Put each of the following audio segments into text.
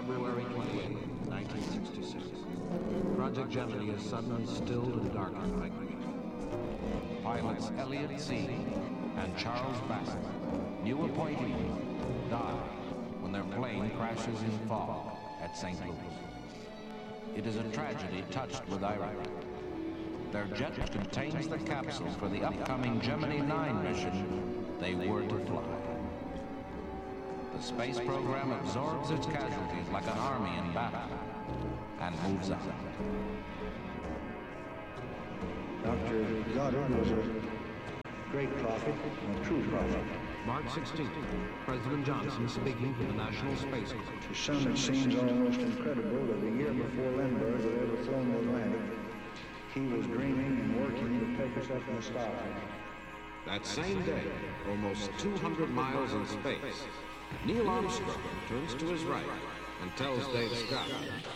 February 28, 1966. Project Gemini is suddenly stilled and darkened by grief. Pilots Elliot Z. and Charles Bassett, new appointees, die when their plane crashes in fog at St. Louis. It is a tragedy touched with irony. Their jet contains the capsule for the upcoming Gemini 9 mission they were to fly. The space program absorbs its casualties like an army in battle and moves on. Dr. Goddard was a great prophet and a true prophet. March 16th, President Johnson speaking to the National Space Corps. To some, it seems almost incredible that a year before Lindbergh had ever flown the Atlantic, he was dreaming and working to take us up in the sky. That same day, almost 200 miles in space, Neil Armstrong turns to his right and tells Dave Scott,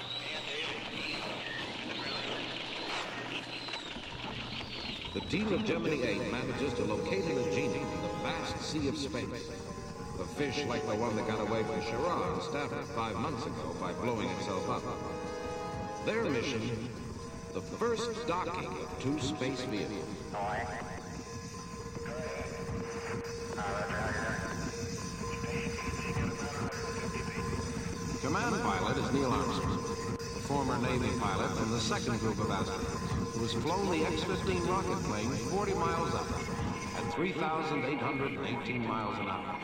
the team of Gemini 8 manages to locate a genie in the vast sea of space. A fish like the one that got away from Shirar and Stafford 5 months ago by blowing itself up. Their mission, the first docking of 2 space vehicles. Command pilot is Neil Armstrong, a former Navy pilot from the second group of astronauts, who has flown the X-15 rocket plane 40 miles up at 3,818 miles an hour.